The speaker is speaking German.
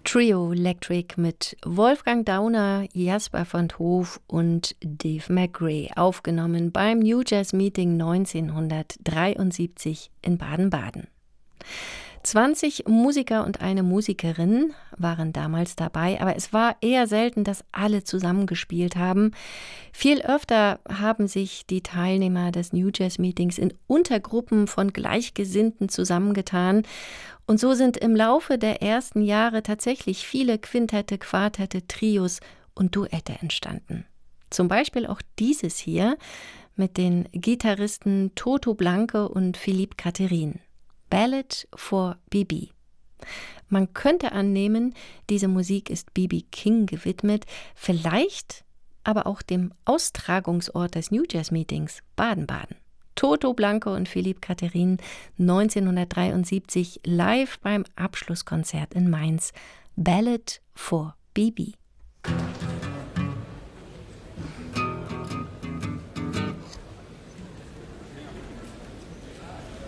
Trio Electric mit Wolfgang Dauner, Jasper van 't Hof und Dave McRae, aufgenommen beim New Jazz Meeting 1973 in Baden-Baden. 20 Musiker und eine Musikerin waren damals dabei, aber es war eher selten, dass alle zusammengespielt haben. Viel öfter haben sich die Teilnehmer des New Jazz Meetings in Untergruppen von Gleichgesinnten zusammengetan. Und so sind im Laufe der ersten Jahre tatsächlich viele Quintette, Quartette, Trios und Duette entstanden. Zum Beispiel auch dieses hier mit den Gitarristen Toto Blanke und Philippe Catherine. Ballad for B.B. Man könnte annehmen, diese Musik ist B.B. King gewidmet, vielleicht aber auch dem Austragungsort des New Jazz Meetings, Baden-Baden. Toto Blanke und Philippe Catherine 1973 live beim Abschlusskonzert in Mainz. Ballad for B.B.